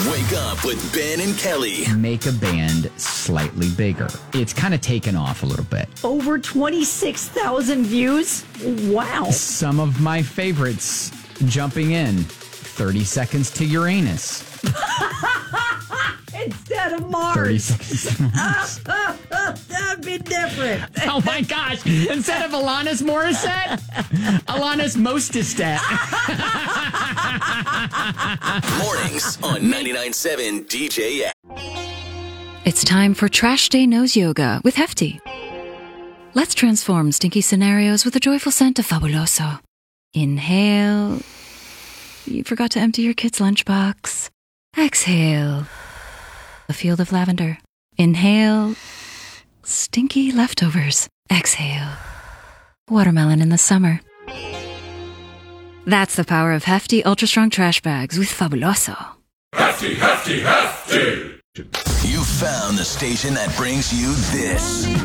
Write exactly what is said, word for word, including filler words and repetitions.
Wake up with Ben and Kelly. Make a band slightly bigger. It's kind of taken off a little bit. Over twenty-six thousand views? Wow. Some of my favorites jumping in. thirty seconds to Uranus. Instead of thirty Mars. seconds to Mars. That'd be different. Oh my gosh. Instead of Alanis Morissette, Alanis Mostistat. Mornings on ninety-nine point seven D J X. It's time for Trash Day Nose Yoga with Hefty. Let's transform stinky scenarios with a joyful scent of Fabuloso. Inhale. You forgot to empty your kid's lunchbox. Exhale. A field of lavender. Inhale. Stinky leftovers. Exhale. Watermelon in the summer. That's the power of Hefty Ultra Strong Trash Bags with Fabuloso. Hefty, hefty, hefty! You found the station that brings you this.